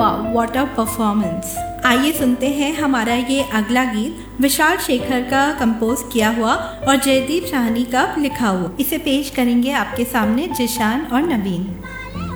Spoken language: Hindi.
वाह व्हाट अ परफॉर्मेंस। आइए सुनते हैं हमारा ये अगला गीत विशाल शेखर का कंपोज किया हुआ और जयदीप साहनी का लिखा हुआ। इसे पेश करेंगे आपके सामने जिशान और नवीन।